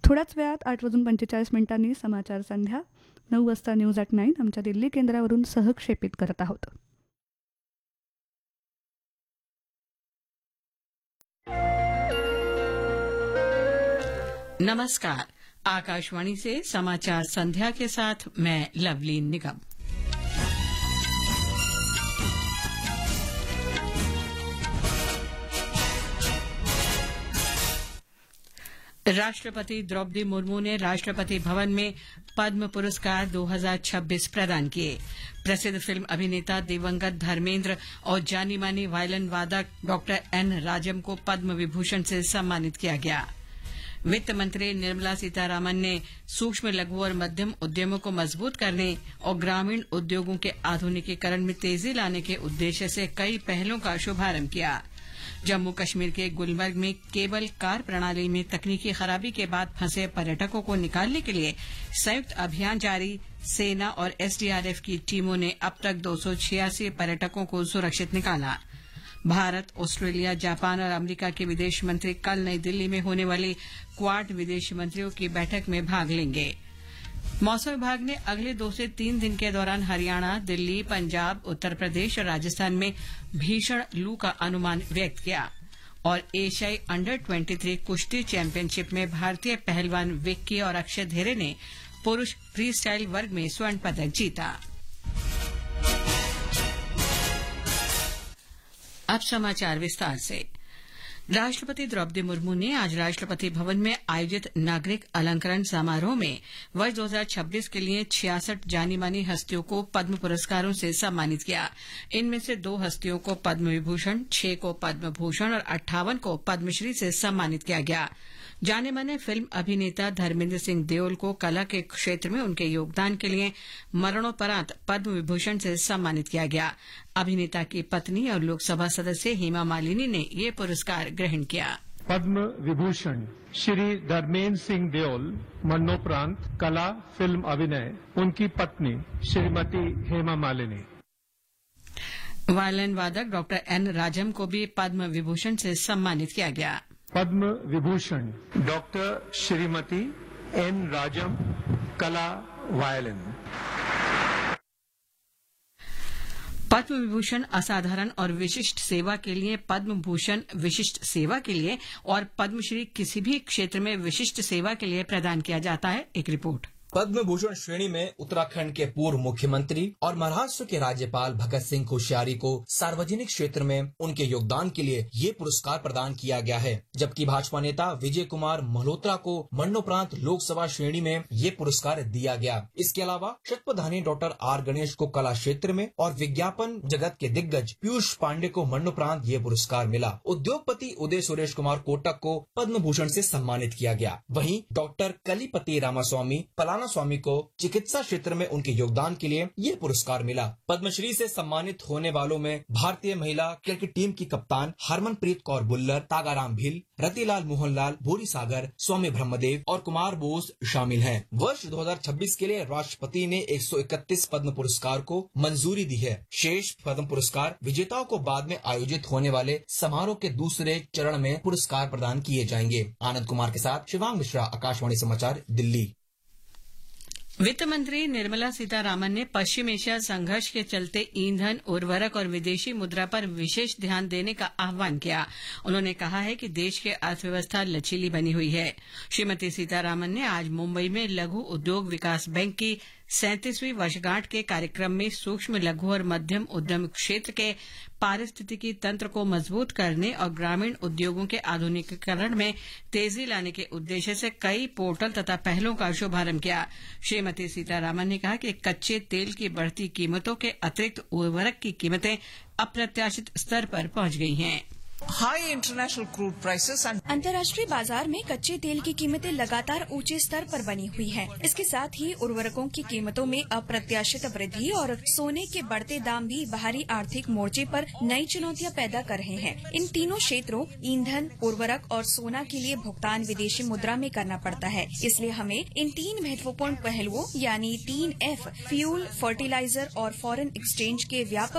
थोड्याच वेळात 8:45 समाचार संध्या, 9 वाजता न्यूज ॲट 9 आमच्या दिल्ली केंद्रावरून सहक्षेपित करत आहोत. नमस्कार, आकाशवाणी से समाचार संध्या के साथ मैं लवली निगम. राष्ट्रपति द्रौपदी मुर्मू ने राष्ट्रपति भवन में पद्म पुरस्कार 2026 प्रदान किए. प्रसिद्ध फिल्म अभिनेता दिवंगत धर्मेंद्र और जानी मानी वायलिन वादक डॉक्टर एन राजम को पद्म विभूषण से सम्मानित किया गया. वित्त मंत्री निर्मला सीतारामन ने सूक्ष्म लघु और मध्यम उद्यमों को मजबूत करने और ग्रामीण उद्योगों के आधुनिकीकरण में तेजी लाने के उद्देश्य से कई पहलों का शुभारंभ किया. जम्मू कश्मीर के गुलमर्ग में केबल कार प्रणाली में तकनीकी खराबी के बाद फंसे पर्यटकों को निकालने के लिए संयुक्त अभियान जारी. सेना और एसडीआरएफ की टीमों ने अब तक 286 पर्यटकों को सुरक्षित निकाला. भारत, ऑस्ट्रेलिया, जापान और अमेरिका के विदेश मंत्री कल नई दिल्ली में होने वाली क्वाड विदेश मंत्रियों की बैठक में भाग लेंगे. मौसम विभाग ने अगले 2 से 3 दिन के दौरान हरियाणा, दिल्ली, पंजाब, उत्तर प्रदेश और राजस्थान में भीषण लू का अनुमान व्यक्त किया. और एशियाई अंडर 23 कुश्ती चैंपियनशिप में भारतीय पहलवान विक्की और अक्षय धेरे ने पुरुष फ्री स्टाइल वर्ग में स्वर्ण पदक जीता. अब समाचार विस्तार से. राष्ट्रपति द्रौपदी मुर्मू ने आज राष्ट्रपति भवन में आयोजित नागरिक अलंकरण समारोह में वर्ष 2026 के लिए 66 जानी मानी हस्तियों को पद्म पुरस्कारों से सम्मानित किया. इनमें से 2 हस्तियों को पद्म विभूषण, 6 को पद्म भूषण और 58 को पद्मश्री से सम्मानित किया गया. जाने माने फिल्म अभिनेता धर्मेंद्र सिंह देओल को कला के क्षेत्र में उनके योगदान के लिए मरणोपरांत पद्म विभूषण से सम्मानित किया गया. अभिनेता की पत्नी और लोकसभा सदस्य हेमा मालिनी ने ये पुरस्कार ग्रहण किया. पद्म विभूषण श्री धर्मेंद्र सिंह देओल मरणोपरांत कला, फिल्म अभिनय, उनकी पत्नी श्रीमती हेमा मालिनी. वायलिन वादक डॉक्टर एन राजम को भी पद्म विभूषण से सम्मानित किया गया. पद्म विभूषण डॉक्टर श्रीमती एन राजम, कला, वायलिन. पद्म विभूषण असाधारण और विशिष्ट सेवा के लिए, पद्म भूषण विशिष्ट सेवा के लिए और पद्मश्री किसी भी क्षेत्र में विशिष्ट सेवा के लिए प्रदान किया जाता है. एक रिपोर्ट. पद्म भूषण श्रेणी में उत्तराखंड के पूर्व मुख्यमंत्री और महाराष्ट्र के राज्यपाल भगत सिंह कोश्यारी को सार्वजनिक क्षेत्र में उनके योगदान के लिए ये पुरस्कार प्रदान किया गया है, जबकि भाजपा नेता विजय कुमार मल्होत्रा को मरणोपरांत लोकसभा श्रेणी में ये पुरस्कार दिया गया. इसके अलावा शतप्रधानी डॉक्टर आर गणेश को कला क्षेत्र में और विज्ञापन जगत के दिग्गज पीयूष पांडे को मरणोपरांत ये पुरस्कार मिला. उद्योगपति उदय सुरेश कुमार कोटक को पद्म भूषण से सम्मानित किया गया. वहीं डॉक्टर कलीपति रामास्वामी स्वामी को चिकित्सा क्षेत्र में उनके योगदान के लिए ये पुरस्कार मिला. पद्मश्री से सम्मानित होने वालों में भारतीय महिला क्रिकेट टीम की कप्तान हरमनप्रीत कौर बुल्लर, तागाराम भील, रतिलाल मोहनलाल, भूरी सागर, स्वामी ब्रह्मदेव और कुमार बोस शामिल हैं. वर्ष 2026 के लिए राष्ट्रपति ने 131 पद्म पुरस्कार को मंजूरी दी है. शेष पद्म पुरस्कार विजेताओं को बाद में आयोजित होने वाले समारोह के दूसरे चरण में पुरस्कार प्रदान किए जाएंगे. आनंद कुमार के साथ शिवांग मिश्रा, आकाशवाणी समाचार, दिल्ली. वित्त मंत्री निर्मला सीतारामन ने पश्चिम एशिया संघर्ष के चलते ईंधन, उर्वरक और विदेशी मुद्रा पर विशेष ध्यान देने का आह्वान किया. उन्होंने कहा है कि देश की अर्थव्यवस्था लचीली बनी हुई है. श्रीमती सीतारामन ने आज मुंबई में लघु उद्योग विकास बैंक की 37वीं वर्षगांठ के कार्यक्रम में सूक्ष्म लघु और मध्यम उद्यम क्षेत्र के पारिस्थितिकी तंत्र को मजबूत करने और ग्रामीण उद्योगों के आधुनिकीकरण में तेजी लाने के उद्देश्य से कई पोर्टल तथा पहलों का शुभारंभ किया. श्रीमती सीतारामन ने कहा कि कच्चे तेल की बढ़ती कीमतों के अतिरिक्त उर्वरक की कीमतें अप्रत्याशित स्तर पर पहुंच गई हैं. High international crude prices and अंतर्राष्ट्रीय बाजार में कच्चे तेल की कीमतें लगातार ऊंचे स्तर पर बनी हुई हैं। इसके साथ ही उर्वरकों की कीमतों में अप्रत्याशित वृद्धि और सोने के बढ़ते दाम भी बाहरी आर्थिक मोर्चे पर नई चुनौतियां पैदा कर रहे हैं. इन तीनों क्षेत्रों ईंधन, उर्वरक और सोना के लिए भुगतान विदेशी मुद्रा में करना पड़ता है. इसलिए हमें इन 3 महत्वपूर्ण पहलुओं यानी 3 F फ्यूल, फर्टिलाइजर और फॉरेन एक्सचेंज के व्यापक